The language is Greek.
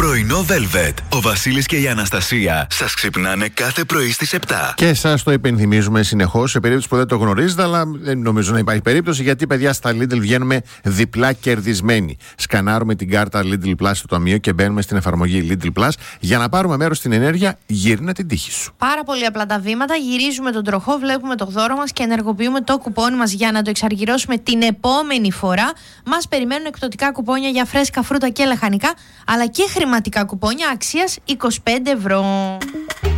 Πρωινό Velvet. Ο Βασίλης και η Αναστασία σας ξυπνάνε κάθε πρωί στις 7. Και σας το υπενθυμίζουμε συνεχώς, σε περίπτωση που δεν το γνωρίζετε, αλλά δεν νομίζω να υπάρχει περίπτωση, γιατί παιδιά στα Lidl βγαίνουμε διπλά κερδισμένοι. Σκανάρουμε την κάρτα Lidl Plus στο ταμείο και μπαίνουμε στην εφαρμογή Lidl Plus για να πάρουμε μέρος στην ενέργεια. Γύρνα την τύχη σου. Πάρα πολύ απλά τα βήματα. Γυρίζουμε τον τροχό, βλέπουμε το δώρο μας και ενεργοποιούμε το κουπόνι μας για να το εξαργυρώσουμε την επόμενη φορά. Μας περιμένουν εκπτωτικά κουπόνια για φρέσκα φρούτα και λαχανικά, αλλά και χρηματικά κουπόνια αξίας 25 ευρώ.